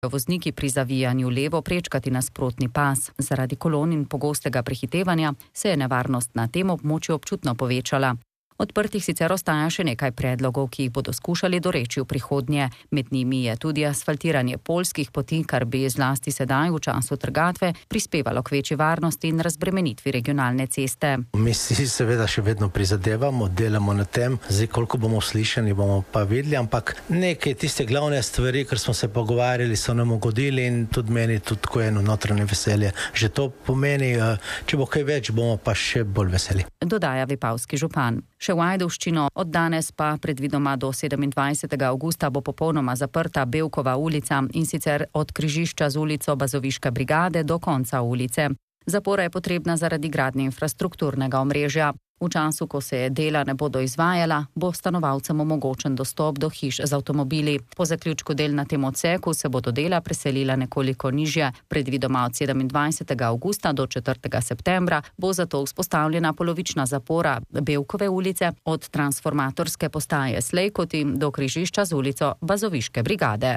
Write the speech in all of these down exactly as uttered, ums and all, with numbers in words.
vozniki pri zavijanju levo prečkati nasprotni pas. Zaradi kolon in pogostega prehitevanja se je nevarnost na tem območju občutno povečala. Odprtih sicer ostaja še nekaj predlogov, ki jih bodo skušali doreči v prihodnje. Med njimi je tudi asfaltiranje poljskih poti, kar bi zlasti sedaj v času trgatve prispevalo k večji varnosti in razbremenitvi regionalne ceste. Mi si seveda še vedno prizadevamo, delamo na tem, zdaj koliko bomo slišani, bomo pa videli, ampak nekaj tiste glavne stvari, ker smo se pogovarjali, so nam ugodili in tudi meni tudi tako eno notranje veselje. Že to pomeni, če bo kaj več, bomo pa še bolj veseli. Dodaja vipavski župan. Še v Ajdovščino, od danes pa predvidoma do sedemindvajsetega avgusta bo popolnoma zaprta Bevkova ulica in sicer od križišča z ulico Bazoviške brigade do konca ulice. Zapora je potrebna zaradi gradnje infrastrukturnega omrežja. V času, ko se dela ne bodo izvajala, bo stanovalcem omogočen dostop do hiš z avtomobili. Po zaključku del na tem odseku se bodo dela preselila nekoliko nižje. Predvidoma od sedemindvajsetega avgusta do četrtega septembra bo zato vzpostavljena polovična zapora Bevkove ulice od transformatorske postaje Slejkoti do križišča z ulico Bazoviške brigade.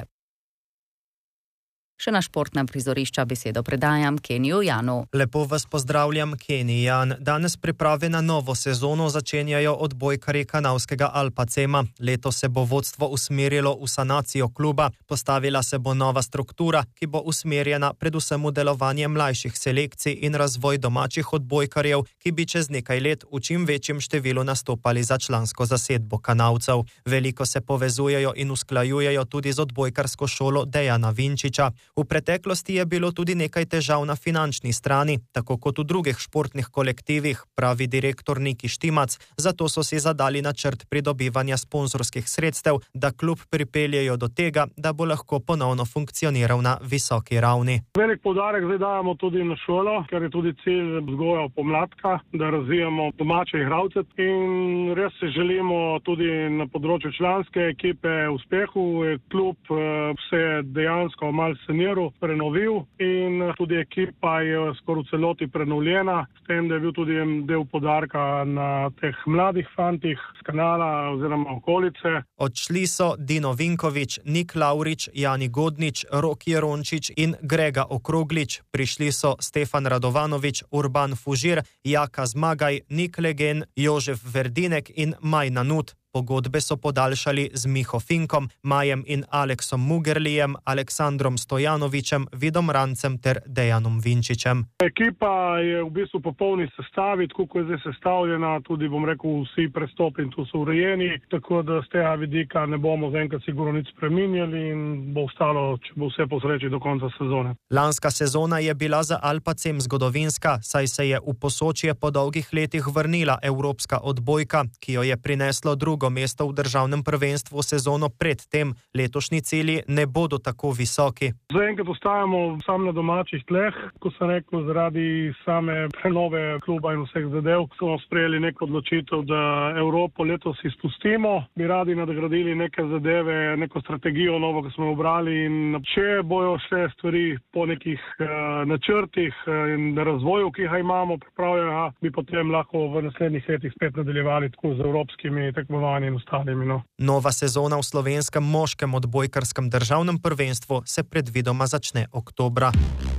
Še na športna prizorišča besedo predajam Keniju Janu. Lepo vas pozdravljam, Kenij Jan. Danes priprave na novo sezono začenjajo odbojkarji kanalskega Alpacema. Leto se bo vodstvo usmerilo v sanacijo kluba. Postavila se bo nova struktura, ki bo usmerjena predvsem v delovanje mlajših selekcij in razvoj domačih odbojkarjev, ki bi čez nekaj let v čim večjem številu nastopali za člansko zasedbo kanalcev. Veliko se povezujejo in usklajujejo tudi z odbojkarsko šolo Dejana Vinčiča. V preteklosti je bilo tudi nekaj težav na finančni strani, tako kot v drugih športnih kolektivih, pravi direktor Niki Štimac, zato so si zadali načrt pridobivanja sponzorskih sredstev, da klub pripeljejo do tega, da bo lahko ponovno funkcioniral na visoki ravni. Velik poudarek zdaj dajemo tudi na šolo, ker je tudi cilj vzgoja pomladka, da razvijamo domače igralce in res se želimo tudi na področju članske ekipe uspehu. Klub se je dejansko malce prenovil in tudi ekipa je skoraj v celoti prenovljena, s tem, da je bil tudi del podarka na teh mladih fantih z kanala oziroma okolice. Odšli so Dino Vinkovič, Nik Lavrič, Jani Godnič, Rok Jerončič in Grega Okroglič. Prišli so Stefan Radovanovič, Urban Fužir, Jaka Zmagaj, Nik Legen, Jožef Verdinek in Majna Nut. Pogodbe so podaljšali z Miho Finkom, Majem in Aleksom Mugerlijem, Aleksandrom Stojanovičem, Vidom Rancem ter Dejanom Vinčičem. Ekipa je v bistvu popolni sestavi, tako kot je zdaj sestavljena, tudi bom rekel vsi prestopi in tu so urejeni, tako da z tega vidika ne bomo zaenkrat sigurno nič spreminjali in bo ostalo, če bo vse po sreči do konca sezone. Lanska sezona je bila za Alpacem zgodovinska, saj se je v Posočje po dolgih letih vrnila evropska odbojka, ki jo je prineslo drugo mesto v državnem prvenstvu sezono pred tem. Letošnji cilji ne bodo tako visoki. Zaenkrat ostajamo sam na domačih tleh, ko sem rekel, zaradi same prenove kluba in vseh zadev smo sprejeli neko odločitev, da Evropo letos izpustimo. Bi radi nadgradili neke zadeve, neko strategijo novo, ki smo obrali in če bojo vse stvari po nekih uh, načrtih in razvoju, ki ga imamo pripravljena, bi potem lahko v naslednjih letih spet nadaljevali tako z evropskimi tekmovanji in ostalimi. No. Nova sezona v slovenskem moškem odbojkarskem državnem prvenstvu se predvidoma začne oktobra.